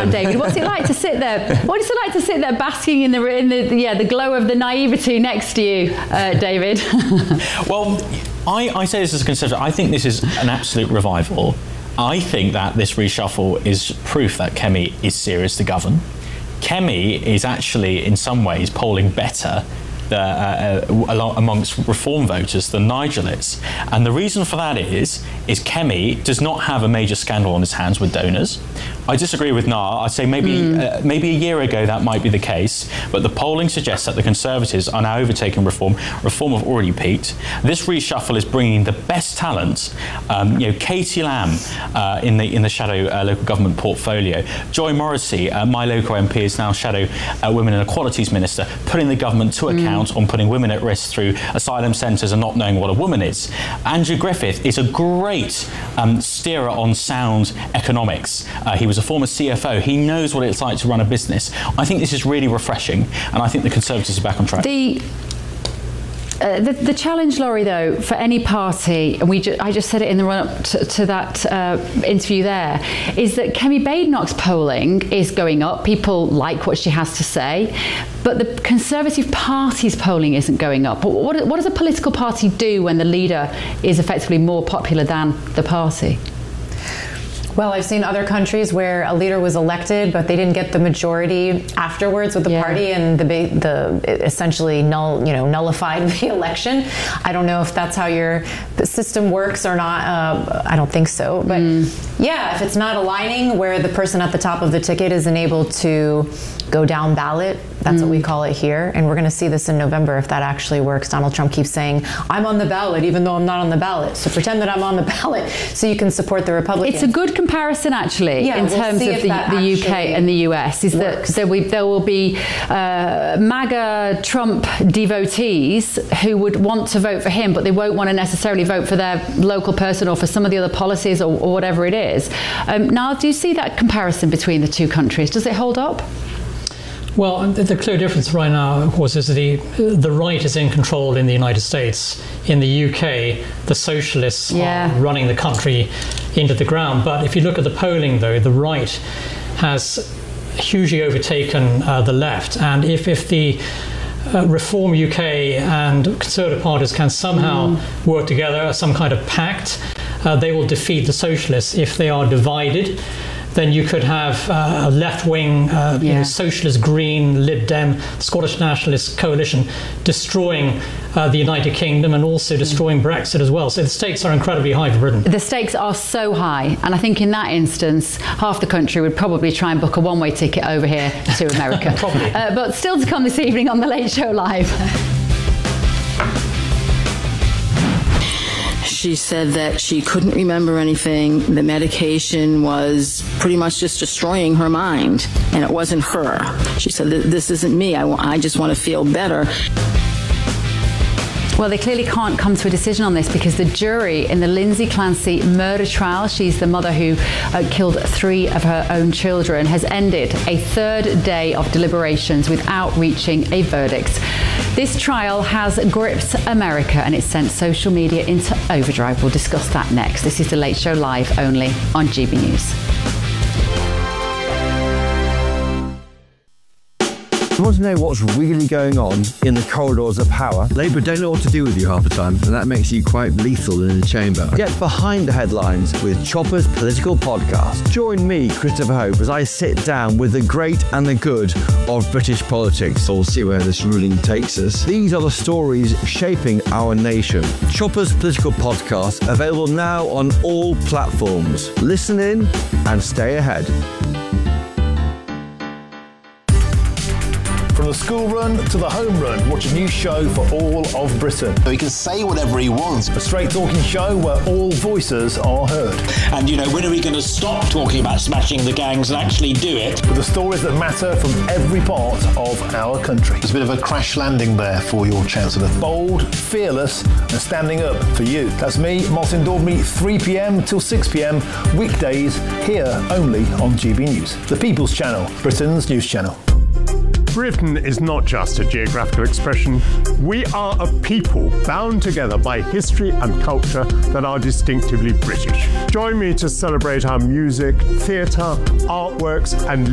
down, David. What's it like to sit there? What's it like to sit there basking in the glow of the naivety next to you, David? Well, I say this as a conservative. I think this is an absolute revival. I think that this reshuffle is proof that Kemi is serious to govern. Kemi is actually, in some ways, polling better amongst Reform voters than Nigel is. And the reason for that is Kemi does not have a major scandal on his hands with donors. I disagree with Niall. I'd say maybe a year ago that might be the case, but the polling suggests that the Conservatives are now overtaking Reform. Reform have already peaked. This reshuffle is bringing the best talent. Katie Lamb in the shadow local government portfolio. Joy Morrissey, my local MP, is now shadow Women and Equalities Minister, putting the government to account on putting women at risk through asylum centres and not knowing what a woman is. Andrew Griffith is a great steerer on sound economics. He was a former CFO. He knows what it's like to run a business. I think this is really refreshing, and I think the Conservatives are back on track. The challenge, Laurie, though, for any party, and I just said it in the run-up to that interview there, is that Kemi Badenoch's polling is going up. People like what she has to say, but the Conservative Party's polling isn't going up. What does a political party do when the leader is effectively more popular than the party? Well, I've seen other countries where a leader was elected, but they didn't get the majority afterwards with the party, and it essentially nullified the election. I don't know if that's how the system works or not. I don't think so. But if it's not aligning, where the person at the top of the ticket isn't able to go down ballot, that's what we call it here. And we're going to see this in November if that actually works. Donald Trump keeps saying, I'm on the ballot, even though I'm not on the ballot. So pretend that I'm on the ballot so you can support the Republicans. It's a good comparison, actually, in terms of the UK and the US, is works. That there will be MAGA Trump devotees who would want to vote for him, but they won't want to necessarily vote for their local person or for some of the other policies or whatever it is. Now, do you see that comparison between the two countries? Does it hold up? Well, the clear difference right now, of course, is the right is in control in the United States. In the UK, the socialists are running the country into the ground. But if you look at the polling, though, the right has hugely overtaken the left. And if the Reform UK and Conservative parties can somehow work together, some kind of pact, they will defeat the socialists. If they are divided, then you could have a left-wing, socialist, Green, Lib Dem, Scottish Nationalist coalition destroying the United Kingdom and also destroying Brexit as well. So the stakes are incredibly high for Britain. The stakes are so high, and I think in that instance, half the country would probably try and book a one-way ticket over here to America. Probably. But still to come this evening on The Late Show Live. She said that she couldn't remember anything. The medication was pretty much just destroying her mind, and it wasn't her. She said, this isn't me. I just want to feel better. Well, they clearly can't come to a decision on this because the jury in the Lindsay Clancy murder trial, she's the mother who killed 3 of her own children, has ended a third day of deliberations without reaching a verdict. This trial has gripped America and it's sent social media into overdrive. We'll discuss that next. This is The Late Show Live, only on GB News. You want to know what's really going on in the corridors of power? Labour don't know what to do with you half the time, and that makes you quite lethal in the chamber. Get behind the headlines with Chopper's Political Podcast. Join me, Christopher Hope, as I sit down with the great and the good of British politics. We'll see where this ruling takes us. These are the stories shaping our nation. Chopper's Political Podcast, available now on all platforms. Listen in and stay ahead. From the school run to the home run, watch a new show for all of Britain. He can say whatever he wants. A straight talking show where all voices are heard. And, when are we going to stop talking about smashing the gangs and actually do it? With the stories that matter from every part of our country. There's a bit of a crash landing there for your Chancellor. Bold, fearless and standing up for you. That's me, Martin Daubney, 3pm till 6pm, weekdays, here only on GB News. The People's Channel, Britain's news channel. Britain is not just a geographical expression. We are a people bound together by history and culture that are distinctively British. Join me to celebrate our music, theatre, artworks and